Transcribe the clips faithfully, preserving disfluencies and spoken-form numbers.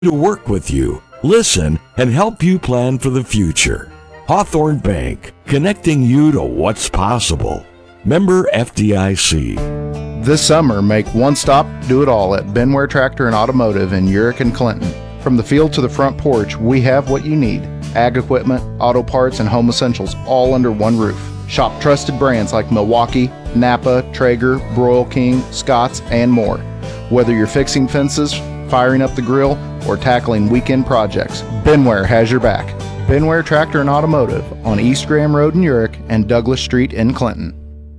to work with you, listen, and help you plan for the future. Hawthorne Bank, connecting you to what's possible. Member F D I C. This summer, make one stop, do it all at Benware Tractor and Automotive in Urick and Clinton. From the field to the front porch, we have what you need. Ag equipment, auto parts, and home essentials all under one roof. Shop trusted brands like Milwaukee, Napa, Traeger, Broil King, Scotts, and more. Whether you're fixing fences, firing up the grill, or tackling weekend projects, Benware has your back. Benware Tractor and Automotive on East Graham Road in Urick and Douglas Street in Clinton.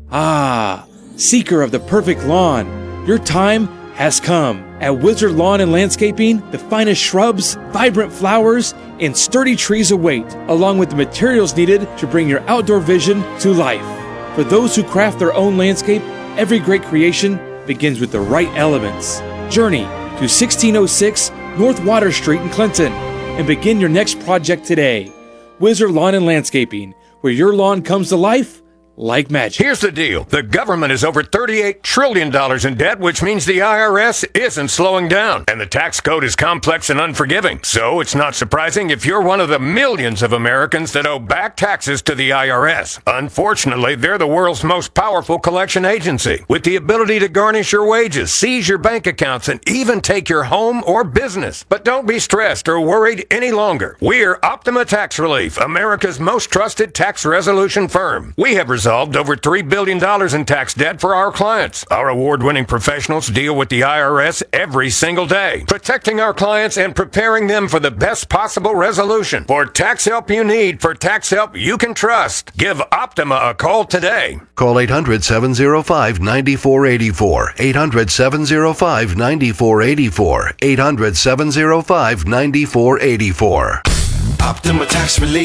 Ah, seeker of the perfect lawn, your time has come. At Wizard Lawn and Landscaping, the finest shrubs, vibrant flowers, and sturdy trees await, along with the materials needed to bring your outdoor vision to life. For those who craft their own landscape, every great creation begins with the right elements. Journey to sixteen oh six North Water Street in Clinton and begin your next project today. Wizard Lawn and Landscaping, where your lawn comes to life like magic. Here's the deal. The government is over thirty-eight trillion dollars in debt, which means the I R S isn't slowing down. And the tax code is complex and unforgiving. So it's not surprising if you're one of the millions of Americans that owe back taxes to the I R S. Unfortunately, they're the world's most powerful collection agency, with the ability to garnish your wages, seize your bank accounts, and even take your home or business. But don't be stressed or worried any longer. We're Optima Tax Relief, America's most trusted tax resolution firm. We have resolved over three billion dollars in tax debt for our clients. Our award-winning professionals deal with the I R S every single day, protecting our clients and preparing them for the best possible resolution. For tax help you need, for tax help you can trust, give Optima a call today. Call eight hundred, seven oh five, nine four eight four, eight hundred, seven oh five, nine four eight four, eight hundred, seven oh five, nine four eight four. Optima Tax Relief.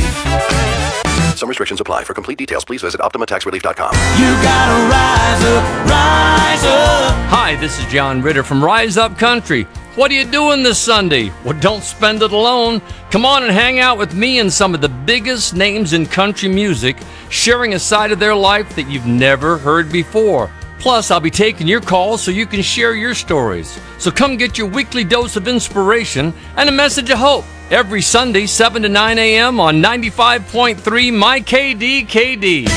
Some restrictions apply. For complete details, please visit Optima Tax Relief dot com. You gotta rise up, rise up. Hi, this is John Ritter from Rise Up Country. What are you doing this Sunday? Well, don't spend it alone. Come on and hang out with me and some of the biggest names in country music, sharing a side of their life that you've never heard before. Plus, I'll be taking your calls so you can share your stories. So come get your weekly dose of inspiration and a message of hope every Sunday, seven to nine a.m. on ninety-five point three My K D K D.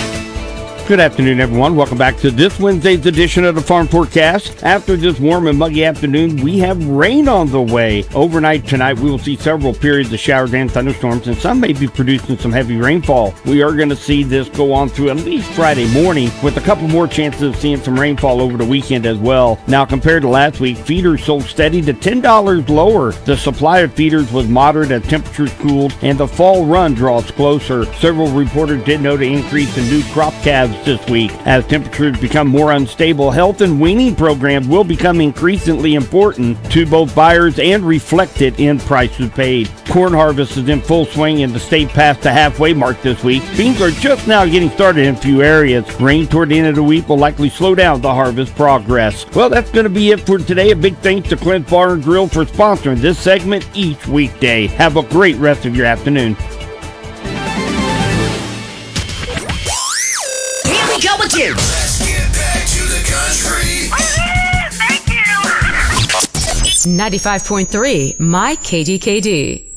Good afternoon, everyone. Welcome back to this Wednesday's edition of the Farm Forecast. After this warm and muggy afternoon, we have rain on the way. Overnight tonight, we will see several periods of showers and thunderstorms, and some may be producing some heavy rainfall. We are going to see this go on through at least Friday morning, with a couple more chances of seeing some rainfall over the weekend as well. Now, compared to last week, feeders sold steady to ten dollars lower. The supply of feeders was moderate as temperatures cooled, and the fall run draws closer. Several reporters did note an increase in new crop calves this week. As temperatures become more unstable, health and weaning programs will become increasingly important to both buyers and reflected in prices paid. Corn harvest is in full swing and the state passed the halfway mark this week. Beans are just now getting started in a few areas. Rain toward the end of the week will likely slow down the harvest progress. Well, that's going to be it for today. A big thanks to Clint's Bar and Grill for sponsoring this segment each weekday. Have a great rest of your afternoon. Go again. Let's get back to the country. Thank you. ninety-five point three My K D K D.